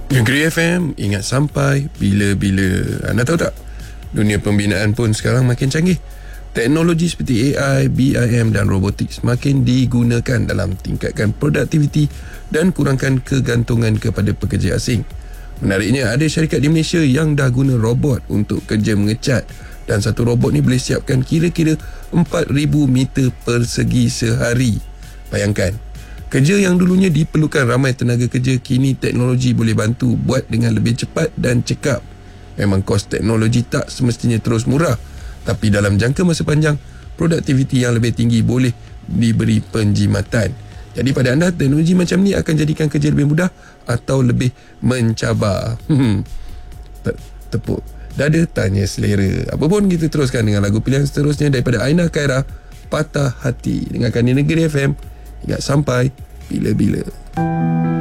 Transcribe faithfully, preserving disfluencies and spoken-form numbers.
Negeri F M, ingat sampai bila-bila. Anda tahu tak, dunia pembinaan pun sekarang makin canggih. Teknologi seperti A I, B I M dan robotik semakin digunakan dalam tingkatkan produktiviti dan kurangkan kegantungan kepada pekerja asing. Menariknya, ada syarikat di Malaysia yang dah guna robot untuk kerja mengecat, dan satu robot ni boleh siapkan kira-kira empat ribu meter persegi sehari. Bayangkan, kerja yang dulunya diperlukan ramai tenaga kerja, kini teknologi boleh bantu buat dengan lebih cepat dan cekap. Memang kos teknologi tak semestinya terus murah, tapi dalam jangka masa panjang, produktiviti yang lebih tinggi boleh diberi penjimatan. Jadi pada anda, teknologi macam ni akan jadikan kerja lebih mudah atau lebih mencabar? Hmm. Tepuk dada, tanya selera. Apa pun, kita teruskan dengan lagu pilihan seterusnya daripada Aina Khairah, Patah Hati. Dengarkan di Negeri F M. Ingat sampai bila-bila.